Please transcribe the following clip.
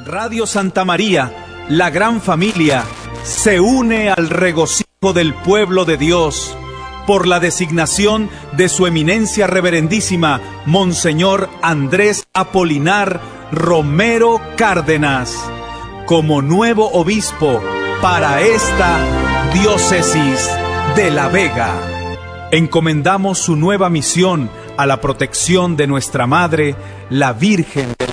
Radio Santa María, la gran familia, se une al regocijo del pueblo de Dios por la designación de su eminencia reverendísima, Monseñor Andrés Apolinar Romero Cárdenas, como nuevo obispo para esta diócesis de La Vega. Encomendamos su nueva misión a la protección de nuestra Madre, la Virgen de